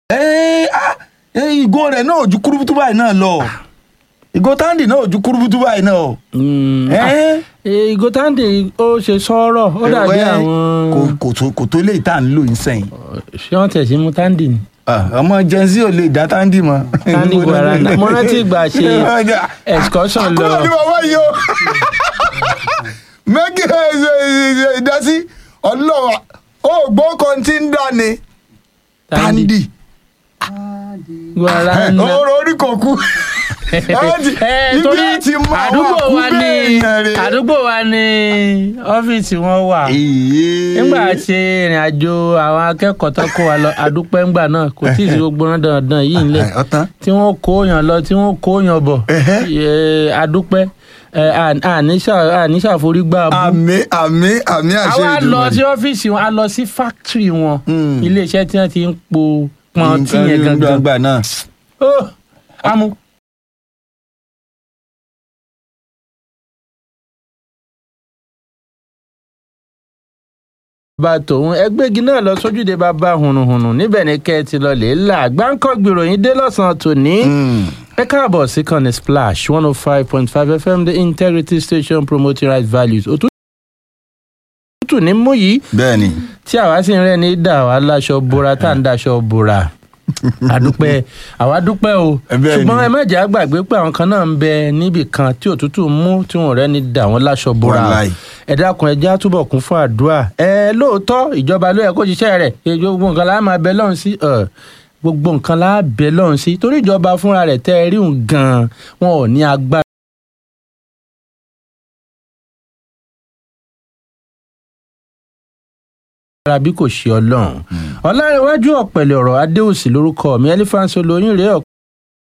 ìgò rẹ̀ náà ò ju kúrúbútú báyìí náà lọ ìgò táǹdì náà ò ju kúrúbútú báyìí náà. ìgò táǹdì ó ṣe sọ̀rọ̀ ó dàbí àwọn. kò tó lè tà ń lò ń sẹ́yìn. ṣé wọ́n tẹ̀ sí mu táǹdì ni. ọmọ jẹ́nsí ò lè dá táǹdì mọ́. táǹdì guarana mo rántí ìgbà ṣe excursion lọ. àkúrò ní bàbá yìí o mẹ́gì ìdásí ọlọ́wà ó gbọ́ kan tí ń dà ní táǹdì. guarana orí kò kú. torí àdúgbò wa ní ọ́fíìsì wọn wà nígbà tí ìrìn àjò àwọn akẹ́kọ̀ọ́ tó kó wa lọ àdúpẹ́ ńgbà náà kò tí ì sí gbogbo rán dandan yìí ńlẹ̀ tí wọ́n kó yàn lọ tí wọ́n kó yàn bọ̀ àdúpẹ́ àníṣàforígbà bú. àmì àṣẹ ìdùnnú. àwa lọ sí ọ́fíìsì wọn a lọ sí fáktírì wọn iléeṣẹ́ tí wọ́n ti ń pọn tí yẹn gangan. amú. bá tòun ẹgbẹ́gi náà lọ sójúde bàbá hùnùhùnù níbẹ̀ ní kẹ́ ẹ ti lọ lè là gbáǹkọ́ gbìròyìn dé lọ́sàn-án tòní. ẹ káàbọ̀ sí kànnì Splash 105.5 FM the integrity station promoting right values. òtútù ní mú yìí. bẹ́ẹ̀ni. tí àwa sì ń rẹ́ ní dà wá láṣọ bora tá à ń daṣọ bora. àdúpẹ́ àwa dúpẹ́ o ṣùgbọ́n ẹ má jẹ́ àgbàgbé pé àwọn kan náà ń bẹ níbì kan tí òtútù mú tí wọn rẹ́ ní dà wọ́n láṣọ bora. ẹ dákun ẹ já túbọ̀ kún fún àdúrà. lóòótọ́ ìjọba ló yẹ kó ṣiṣẹ́ rẹ̀ gbogbo nǹkan la máa bẹ lọ́hùn sí gbogbo nǹkan la bẹ lọ́hùn sí torí ìjọba fúnra rẹ̀ tẹ́ ẹ rí òun gan-an wọn ò ní agbára. bí kò ṣe Ọlọ́run. Ọlárẹ̀wájú Ọ̀pẹ̀lẹ̀ ọ̀rọ̀ Adéòsì lórúkọ mi Elephant Olóyin rèé